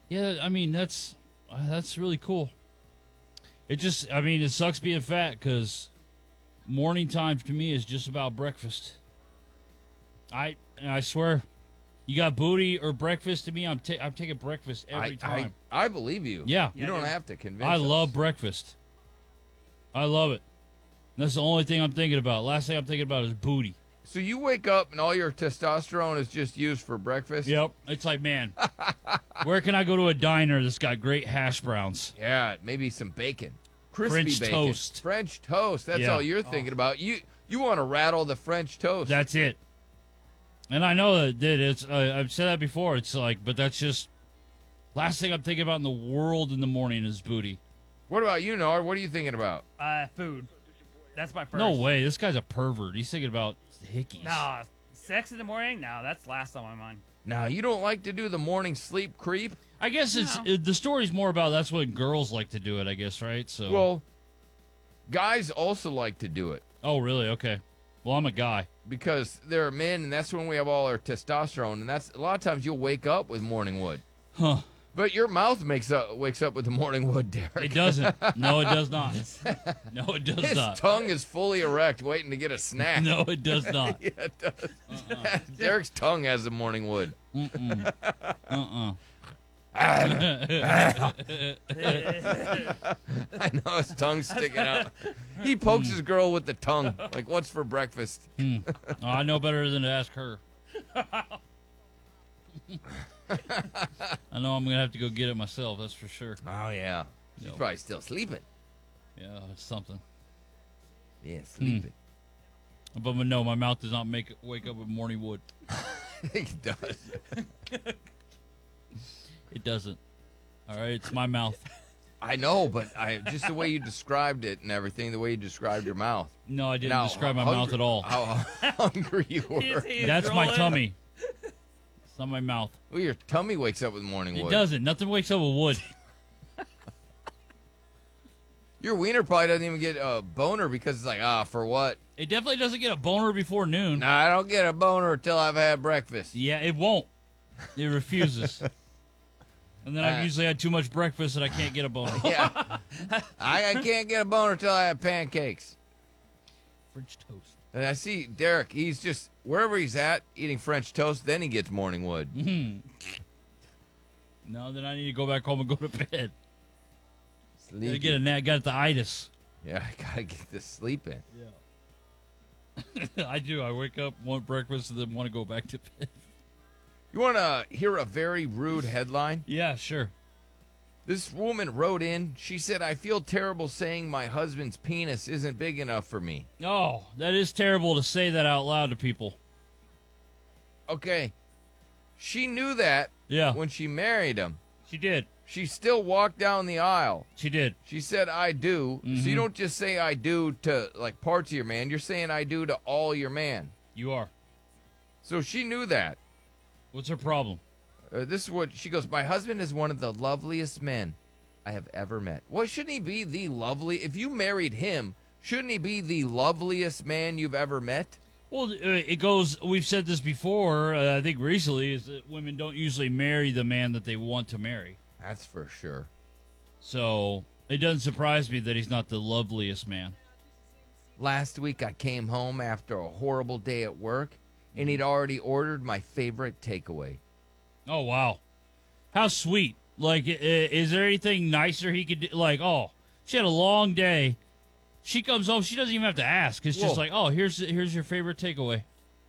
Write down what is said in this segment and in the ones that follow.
Yeah, I mean that's really cool. It just, I mean, it sucks being fat because morning time to me is just about breakfast. I swear, you got booty or breakfast to me. I'm taking breakfast every time. I believe you. Yeah, You don't dude. have to convince I us. love breakfast. I love it. That's the only thing I'm thinking about. Last thing I'm thinking about is booty. So you wake up and all your testosterone is just used for breakfast? Yep. It's like, man, where can I go to a diner that's got great hash browns? Yeah, maybe some bacon. Crispy French bacon. toast. French toast. That's Yeah. all you're thinking about. You want to rattle the French toast. That's it. And I know that it's. I've said that before. It's like, but that's just last thing I'm thinking about in the world in the morning is booty. What about you, Nard? What are you thinking about? Food. That's my first. No way. This guy's a pervert. He's thinking about hickeys. Nah, sex in the morning? No, that's last on my mind. Now, you don't like to do the morning sleep creep? I guess the story's more about that's what girls like to do it. I guess, right? So. Well, guys also like to do it Oh, really? Okay. Well, I'm a guy. because they're men, and that's when we have all our testosterone. And that's a lot of times you'll wake up with morning wood. Huh. But your mouth wakes up with the morning wood, Derek. It doesn't. No, it does not. No, it does His not. tongue is fully erect, waiting to get a snack. No, it does not. Yeah, it does. Derek's tongue has the morning wood. Mm-mm. Uh-uh. I know his tongue's sticking out. He pokes his girl with the tongue, like, what's for breakfast? Oh, I know better than to ask her. I know I'm going to have to go get it myself, that's for sure. Oh, yeah. She's Yep. probably still sleeping. Yeah, it's something. Yeah, sleeping. But no, my mouth does not wake up with morning wood. I think it does. It doesn't. All right, it's my mouth. I know, but just the way you described it and everything, the way you described your mouth. No, I didn't Now, describe my how mouth at all. How hungry you were. That's my tummy. It's not my mouth. Well, your tummy wakes up with morning It wood. doesn't. Nothing wakes up with wood. Your wiener probably doesn't even get a boner because it's like, for what? It definitely doesn't get a boner before noon. Nah, I don't get a boner until I've had breakfast. Yeah, it won't. It refuses. And then I've usually had too much breakfast and I can't get a boner. Yeah. I can't get a boner until I have pancakes. French toast. And I see Derek, he's just, wherever he's at, eating French toast, then he gets morning wood. No, then I need to go back home and go to bed. Gotta Sleepy. get a nap. Got the itis. Yeah, I gotta get this sleep in. I do. I wake up, want breakfast, and then want to go back to bed. You want to hear a very rude headline? Yeah, sure. This woman wrote in, she said, I feel terrible saying my husband's penis isn't big enough for me. Oh, that is terrible to say that out loud to people. Okay. She knew that Yeah, when she married him. she did. She still walked down the aisle. She did. She said, I do. So you don't just say I do to like parts of your man. You're saying I do to all your man. You are. So she knew that. What's her problem? This is what she goes, my husband is one of the loveliest men I have ever met. Well, shouldn't he be the lovely? If you married him, shouldn't he be the loveliest man you've ever met? Well, it goes, we've said this before, I think recently, is that women don't usually marry the man that they want to marry. That's for sure. So it doesn't surprise me that he's not the loveliest man. Last week I came home after a horrible day at work, and he'd already ordered my favorite takeaway. Oh, wow. How sweet. Like, is there anything nicer he could do? Like, oh, she had a long day. She comes home. She doesn't even have to ask. It's just Whoa. like, oh, here's your favorite takeaway.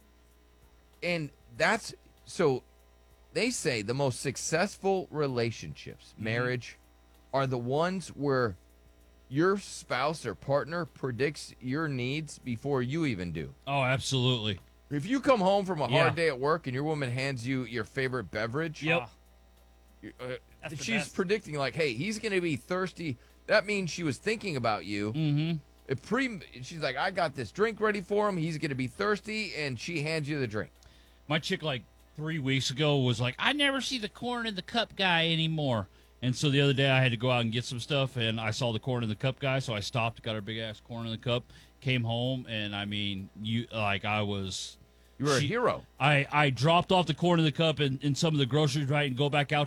And that's so they say the most successful relationships, marriage, are the ones where your spouse or partner predicts your needs before you even do. Oh, absolutely. If you come home from a Yeah. hard day at work and your woman hands you your favorite beverage, Yep. That's the she's best. predicting like, hey, he's going to be thirsty. That means she was thinking about you. Mm-hmm. She's like, I got this drink ready for him. He's going to be thirsty, and she hands you the drink. My chick, like 3 weeks ago, was like, I never see the corn in the cup guy anymore. And so the other day I had to go out and get some stuff, and I saw the corn in the cup guy, so I stopped, got her big ass corn in the cup, came home, and I mean, I was. You were a hero. I dropped off the corn in the cup in some of the groceries, right, and go back out